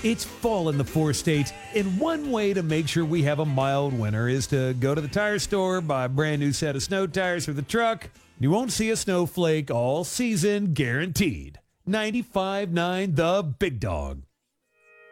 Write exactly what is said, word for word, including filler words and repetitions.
It's fall in the four states, and one way to make sure we have a mild winter is to go to the tire store, buy a brand new set of snow tires for the truck. You won't see a snowflake all season, guaranteed. ninety-five point nine The Big Dog.